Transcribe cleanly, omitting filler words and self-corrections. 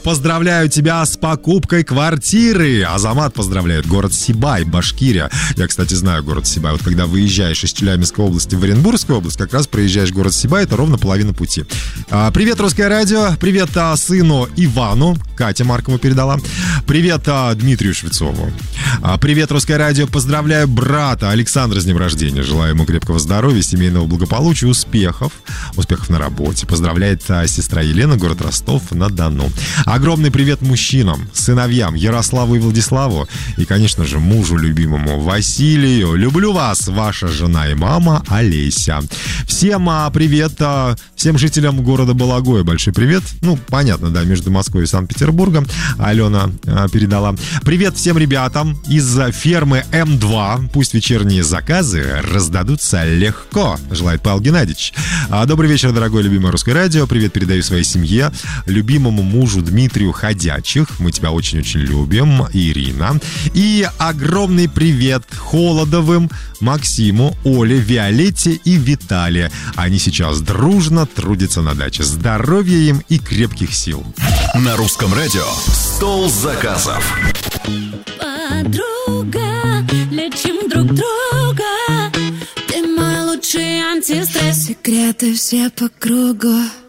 Поздравляю тебя с покупкой квартиры. Азамат поздравляет. Город Сибай, Башкирия. Я, кстати, знаю город Сибай. Вот когда выезжаешь из Челябинской области в Оренбургскую область, как раз проезжаешь город Сибай, это ровно половина пути. Привет, Русское радио. Привет сыну Ивану. Катя Маркову передала. Привет Дмитрию Швецову. Привет, Русское радио. Поздравляю брата Александра с днем рождения. Желаю ему крепкого здоровья, семейного благополучия, успехов на работе. Поздравляет сестра Елена, город Ростов-на-Дону. Огромный привет мужчинам, сыновьям Ярославу и Владиславу. И, конечно же, мужу любимому Василию. Люблю вас, ваша жена и мама Олеся. Всем привет, всем жителям города Балагоя. Большой привет. Ну, понятно, да, между Москвой и Санкт-Петербургом. Алена передала. Привет всем ребятам из фермы М2. Пусть вечерние заказы раздадутся легко, желает Павел Геннадьевич. Добрый вечер, дорогое любимое Русское радио. Привет передаю своей семье, любимому мужу Дмитрию Ходячих. Мы тебя очень-очень любим, Ирина. И огромный привет Холодовым, Максиму, Оле, Виолетте и Витале. Они сейчас дружно трудятся на даче. Здоровья им и крепких сил. На Русском радио «Стол заказов». Подруга, лечим друг друга. Ты мой лучший антистресс. Секреты все по кругу.